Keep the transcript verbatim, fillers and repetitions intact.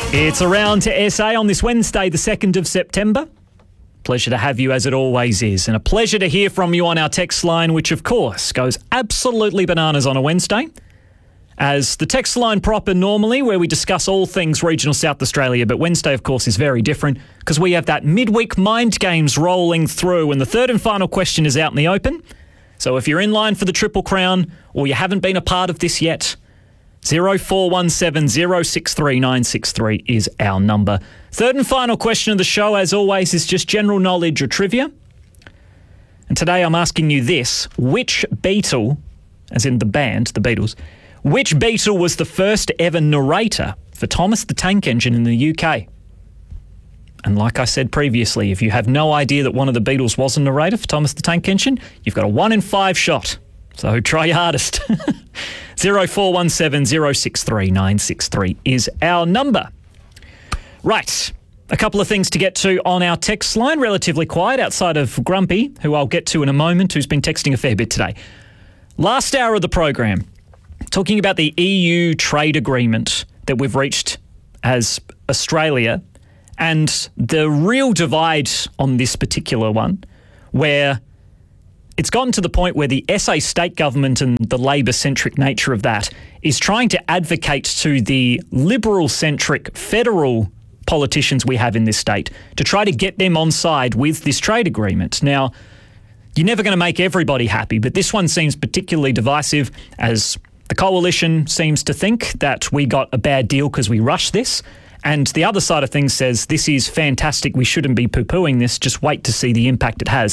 It's Around to S A on this Wednesday, the second of September. Pleasure to have you as it always is, and a pleasure to hear from you on our text line, which of course goes absolutely bananas on a Wednesday. As the text line proper normally, where we discuss all things regional South Australia, but Wednesday of course is very different because we have that midweek mind games rolling through, and the third and final question is out in the open. So if you're in line for the Triple Crown or you haven't been a part of this yet, zero four one seven zero six three nine six three is our number. Third and final question of the show, as always, is just general knowledge or trivia. And today I'm asking you this: which Beatle, as in the band, the Beatles, which Beatle was the first ever narrator for Thomas the Tank Engine in the U K? And like I said previously, if you have no idea that one of the Beatles was a narrator for Thomas the Tank Engine, you've got a one in five shot. So try your hardest. zero four one seven zero six three nine six three is our number. Right, a couple of things to get to on our text line. Relatively quiet outside of Grumpy, who I'll get to in a moment, who's been texting a fair bit today. Last hour of the program, talking about the E U trade agreement that we've reached as Australia, and the real divide on this particular one, where it's gotten to the point where the S A state government and the Labor-centric nature of that is trying to advocate to the Liberal-centric federal politicians we have in this state to try to get them on side with this trade agreement. Now, you're never going to make everybody happy, but this one seems particularly divisive, as the coalition seems to think that we got a bad deal because we rushed this. And the other side of things says this is fantastic, we shouldn't be poo-pooing this, just wait to see the impact it has